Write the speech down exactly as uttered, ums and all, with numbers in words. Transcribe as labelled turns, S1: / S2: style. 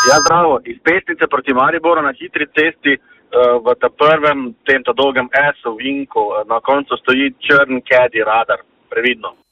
S1: Ja, zdravo. Iz Pesnice proti Mariboru na hitri cesti v ta prvem, tem ta dolgem S-u, vinku, na koncu stoji črn Caddy radar. Previdno.